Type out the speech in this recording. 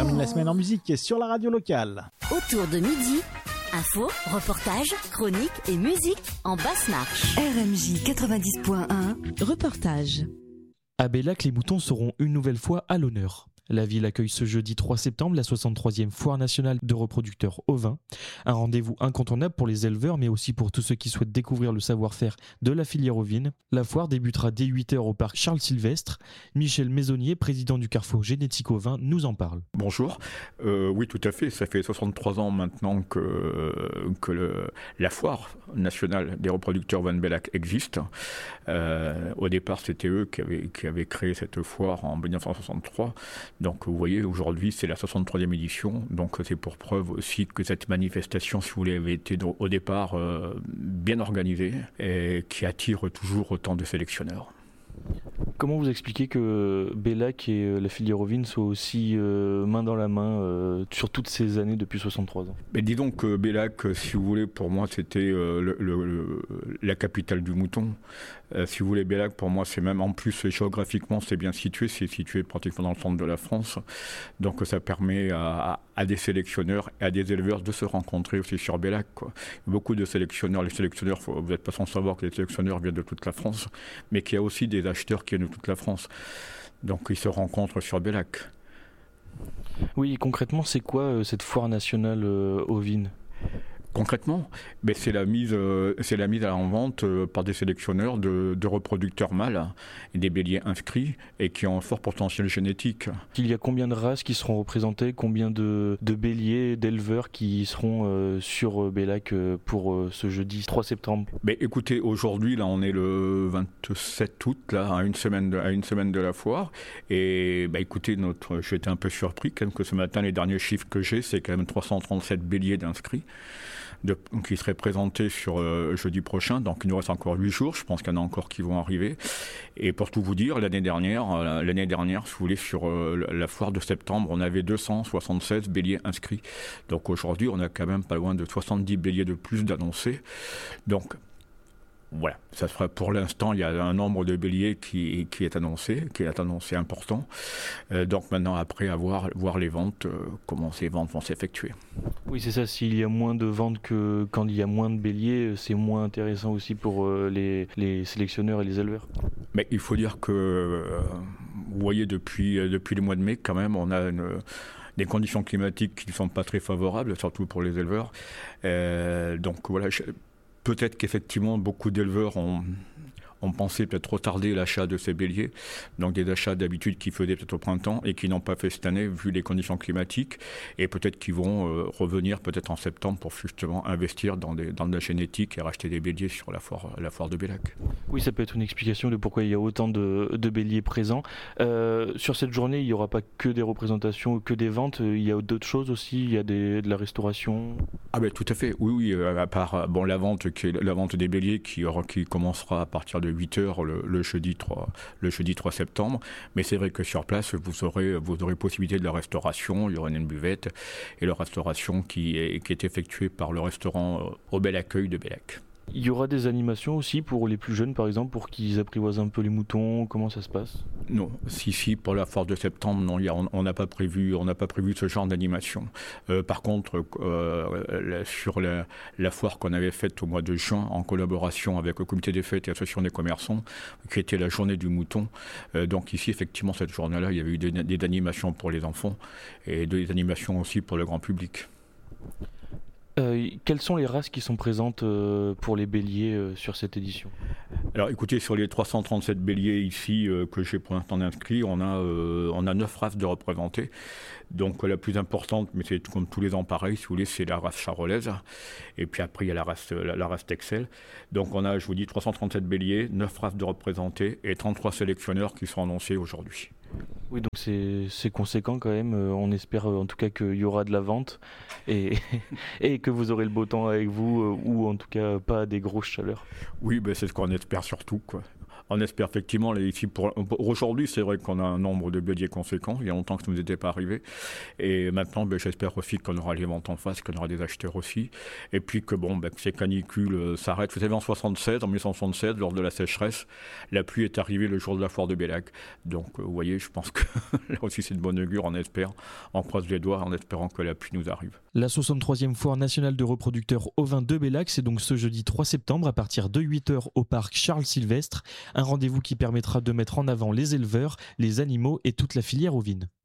termine la semaine en musique sur la radio locale. Autour de midi, info, reportage, chronique et musique en basse marche. RMJ 90.1, reportage. À Bellac, les moutons seront une nouvelle fois à l'honneur. La ville accueille ce jeudi 3 septembre la 63e Foire nationale de reproducteurs ovins. Un rendez-vous incontournable pour les éleveurs, mais aussi pour tous ceux qui souhaitent découvrir le savoir-faire de la filière ovine. La foire débutera dès 8h au parc Charles-Sylvestre. Michel Maisonnier, président du Carrefour Génétique Ovin, nous en parle. Bonjour. Oui, tout à fait. Ça fait 63 ans maintenant que la Foire nationale des reproducteurs ovins de Bellac existe. Au départ, c'était eux qui avaient créé cette foire en 1963. Donc vous voyez, aujourd'hui c'est la 63e édition, donc c'est pour preuve aussi que cette manifestation, si vous voulez, avait été au départ bien organisée et qui attire toujours autant de sélectionneurs. Comment vous expliquez que Bellac et la filière ovine soient aussi main dans la main sur toutes ces années depuis 63 ans? Mais disons que Bellac, si vous voulez, pour moi c'était la capitale du mouton. Si vous voulez, Bellac pour moi c'est même en plus géographiquement c'est bien situé, c'est situé pratiquement dans le centre de la France. Donc ça permet à des sélectionneurs et à des éleveurs de se rencontrer aussi sur Bellac, quoi. Beaucoup de sélectionneurs, vous n'êtes pas sans savoir que les sélectionneurs viennent de toute la France, mais qu'il y a aussi des acheteurs qui viennent de toute la France. Donc ils se rencontrent sur Bellac. Oui, concrètement, c'est quoi cette foire nationale ovine ? Concrètement, c'est la mise en vente par des sélectionneurs de reproducteurs mâles et des béliers inscrits et qui ont un fort potentiel génétique. Il y a combien de races qui seront représentées, combien de béliers, d'éleveurs qui seront sur Bellac pour ce jeudi 3 septembre? Écoutez, aujourd'hui là on est le 27 août là, à une semaine de la foire, et écoutez, j'étais un peu surpris quand même que ce matin les derniers chiffres que j'ai, c'est quand même 337 béliers d'inscrits qui seraient présentés sur jeudi prochain, donc il nous reste encore 8 jours, je pense qu'il y en a encore qui vont arriver. Et pour tout vous dire, l'année dernière, si vous voulez, sur la foire de septembre, on avait 276 béliers inscrits. Donc aujourd'hui, on a quand même pas loin de 70 béliers de plus d'annoncés. Donc voilà, ça sera pour l'instant, il y a un nombre de béliers qui est annoncé important. Donc maintenant, après, à voir les ventes, comment ces ventes vont s'effectuer. Oui, c'est ça, s'il y a moins de ventes que quand il y a moins de béliers, c'est moins intéressant aussi pour les sélectionneurs et les éleveurs. Mais il faut dire que, vous voyez, depuis le mois de mai, quand même, on a des conditions climatiques qui ne sont pas très favorables, surtout pour les éleveurs. Donc voilà, peut-être qu'effectivement, beaucoup d'éleveurs ont pensé peut-être retarder l'achat de ces béliers, donc des achats d'habitude qu'ils faisaient peut-être au printemps et qui n'ont pas fait cette année vu les conditions climatiques, et peut-être qu'ils vont revenir peut-être en septembre pour justement investir dans de la génétique et racheter des béliers sur la foire de Bellac. Oui, ça peut être une explication de pourquoi il y a autant de béliers présents. Sur cette journée, il n'y aura pas que des représentations, que des ventes, il y a d'autres choses aussi, il y a de la restauration. Ah tout à fait, oui, à part la vente des béliers qui commencera à partir de 8h le jeudi 3 septembre, mais c'est vrai que sur place vous aurez possibilité de la restauration, il y aura une buvette et la restauration qui est effectuée par le restaurant Au Bel Accueil de Bellac. Il y aura des animations aussi pour les plus jeunes, par exemple, pour qu'ils apprivoisent un peu les moutons. Comment ça se passe? Non, si pour la foire de septembre, non, on n'a pas prévu ce genre d'animation. Par contre, sur la foire qu'on avait faite au mois de juin, en collaboration avec le comité des fêtes et l'association des commerçants, qui était la journée du mouton. Donc ici, effectivement, cette journée-là, il y avait eu des animations pour les enfants et des animations aussi pour le grand public. Quelles sont les races qui sont présentes pour les béliers sur cette édition? Alors écoutez, sur les 337 béliers ici que j'ai pour l'instant inscrits, on a 9 races de représentées. Donc la plus importante, mais c'est comme tous les ans pareil, si vous voulez, c'est la race charolaise. Et puis après, il y a la race Texel. Donc on a, je vous dis, 337 béliers, 9 races de représentés et 33 sélectionneurs qui sont annoncés aujourd'hui. Oui, donc c'est conséquent quand même. On espère en tout cas qu'il y aura de la vente et que vous aurez le beau temps avec vous ou en tout cas pas des grosses chaleurs. Oui, c'est ce qu'on espère surtout, quoi. On espère effectivement, ici pour aujourd'hui, c'est vrai qu'on a un nombre de béliers conséquent. Il y a longtemps que ça ne nous était pas arrivé. Et maintenant, j'espère aussi qu'on aura les ventes en face, qu'on aura des acheteurs aussi. Et puis que que ces canicules s'arrêtent. Vous savez, en 1976, lors de la sécheresse, la pluie est arrivée le jour de la foire de Bellac. Donc, vous voyez, je pense que là aussi, c'est de bon augure, on espère. On croise les doigts en espérant que la pluie nous arrive. La 63e foire nationale de reproducteurs ovins de Bellac, c'est donc ce jeudi 3 septembre à partir de 8h au parc Charles-Sylvestre. Un rendez-vous qui permettra de mettre en avant les éleveurs, les animaux et toute la filière ovine.